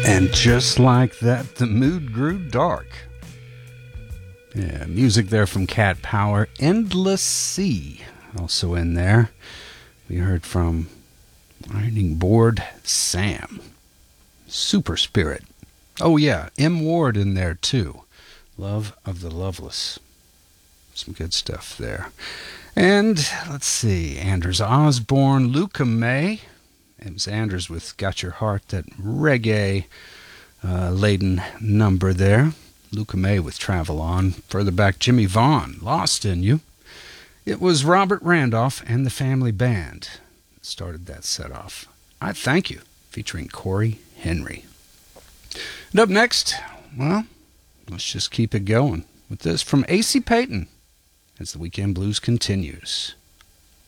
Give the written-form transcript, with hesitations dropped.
And just like that, the mood grew dark. Yeah, music there from Cat Power. Endless Sea, also in there. We heard from Ironing Board Sam. Super Spirit. Oh yeah, M. Ward in there too. Love of the Loveless. Some good stuff there. And let's see, Anders Osborne, Luca May. It was Anders with Got Your Heart, that reggae laden number there. Luca May with Travel On. Further back, Jimmy Vaughn, Lost in You. It was Robert Randolph and the Family Band that started that set off. I Thank You, featuring Corey Henry. And up next, well, let's just keep it going with this from A.C. Payton as the Weekend Blues continues.